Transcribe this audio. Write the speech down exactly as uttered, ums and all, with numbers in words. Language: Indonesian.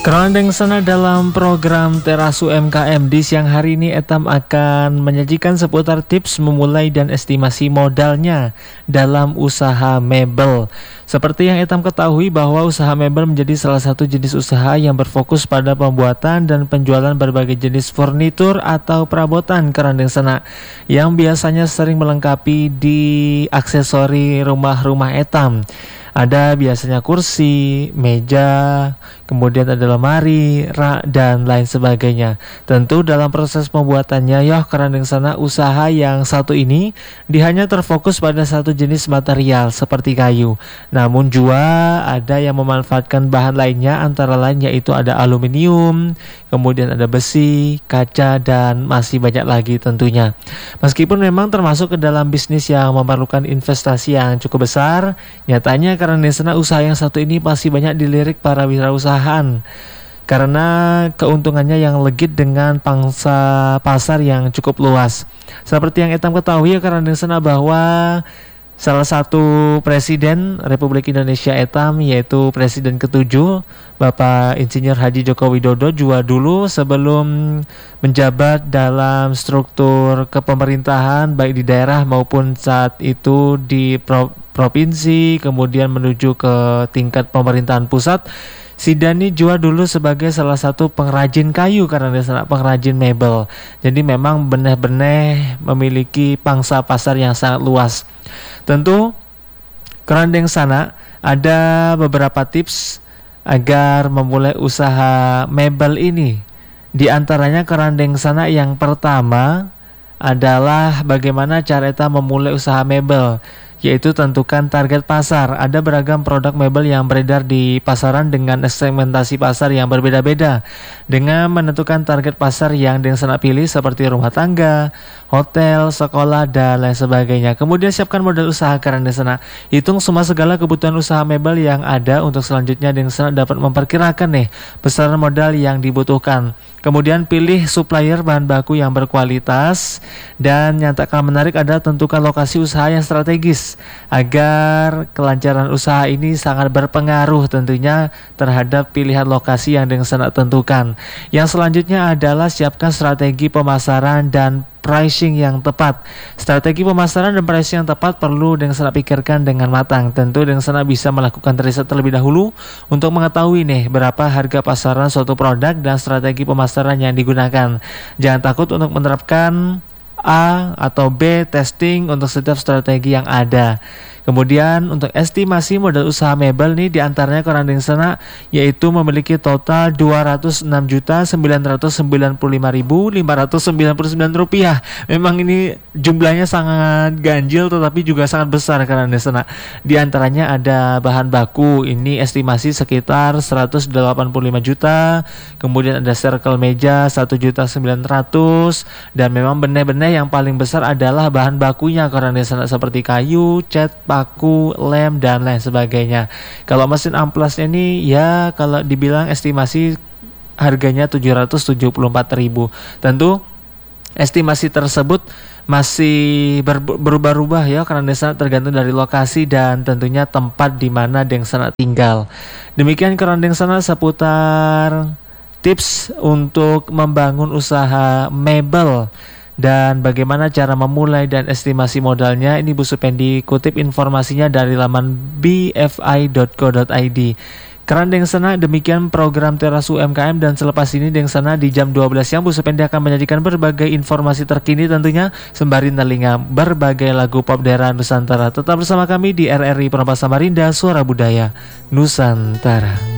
Kerandeng sana dalam program Teras U M K M di siang hari ini Etam akan menyajikan seputar tips memulai dan estimasi modalnya dalam usaha mebel. Seperti yang Etam ketahui bahwa usaha mebel menjadi salah satu jenis usaha yang berfokus pada pembuatan dan penjualan berbagai jenis furnitur atau perabotan kerandeng sana yang biasanya sering melengkapi di aksesori rumah-rumah Etam. Ada biasanya kursi, meja, kemudian ada lemari, rak, dan lain sebagainya. Tentu dalam proses pembuatannya, yoh kerandeng sana usaha yang satu ini dia hanya terfokus pada satu jenis material seperti kayu. Namun juga ada yang memanfaatkan bahan lainnya, antara lain yaitu ada aluminium, kemudian ada besi, kaca, dan masih banyak lagi tentunya. Meskipun memang termasuk ke dalam bisnis yang memerlukan investasi yang cukup besar, nyatanya karena sana usaha yang satu ini masih banyak dilirik para wirausahaan karena keuntungannya yang legit dengan pangsa pasar yang cukup luas. Seperti yang Etam ketahui ya karena sana bahwa salah satu Presiden Republik Indonesia Etam yaitu Presiden ketujuh Bapak Insinyur Haji Joko Widodo juga dulu sebelum menjabat dalam struktur kepemerintahan baik di daerah maupun saat itu di pro provinsi kemudian menuju ke tingkat pemerintahan pusat. Sidani juga dulu sebagai salah satu pengrajin kayu karena dia pengrajin mebel. Jadi memang benar-benar memiliki pangsa pasar yang sangat luas. Tentu kerandeng sana ada beberapa tips agar memulai usaha mebel ini. Di antaranya kerandeng sana yang pertama adalah bagaimana cara kita memulai usaha mebel, yaitu tentukan target pasar. Ada beragam produk mebel yang beredar di pasaran dengan segmentasi pasar yang berbeda-beda. Dengan menentukan target pasar yang dengan sana pilih seperti rumah tangga, hotel, sekolah, dan lain sebagainya. Kemudian siapkan modal usaha karena sana. Hitung semua segala kebutuhan usaha mebel yang ada untuk selanjutnya dengan sana dapat memperkirakan nih besaran modal yang dibutuhkan. Kemudian pilih supplier bahan baku yang berkualitas dan yang tak kalah menarik adalah tentukan lokasi usaha yang strategis agar kelancaran usaha ini sangat berpengaruh tentunya terhadap pilihan lokasi yang dengan sana tentukan. Yang selanjutnya adalah siapkan strategi pemasaran dan pricing yang tepat. Strategi pemasaran dan pricing yang tepat perlu dengan sana pikirkan dengan matang. Tentu dengan sana bisa melakukan riset terlebih dahulu untuk mengetahui nih berapa harga pasaran suatu produk dan strategi pemasaran yang digunakan. Jangan takut untuk menerapkan A atau B testing untuk setiap strategi yang ada. Kemudian untuk estimasi modal usaha mebel nih diantaranya kerandeng sana yaitu memiliki total dua ratus enam juta sembilan ratus sembilan puluh lima ribu lima ratus sembilan puluh sembilan rupiah. Memang ini jumlahnya sangat ganjil tetapi juga sangat besar kerandeng sana. Di antaranya ada bahan baku, ini estimasi sekitar seratus delapan puluh lima juta. Kemudian ada circle meja satu juta sembilan ratus dan memang benar-benar yang paling besar adalah bahan bakunya kerandeng sana seperti kayu, cat, paku, lem, dan lain sebagainya. Kalau mesin amplasnya ini ya kalau dibilang estimasi harganya tujuh ratus tujuh puluh empat ribu. Tentu estimasi tersebut masih ber- berubah-ubah ya karena desa tergantung dari lokasi dan tentunya tempat di mana deng sana tinggal. Demikian kerandeng sana seputar tips untuk membangun usaha mebel dan bagaimana cara memulai dan estimasi modalnya. Ini Bu Supendi kutip informasinya dari laman b f i dot co dot i d. Kerandeng sana demikian program Teras U M K M dan selepas ini deng sana di jam dua belas siang Bu Supendi akan menyajikan berbagai informasi terkini tentunya sembari telinga berbagai lagu pop daerah Nusantara. Tetap bersama kami di R R I Pronapa Samarinda, Suara Budaya Nusantara.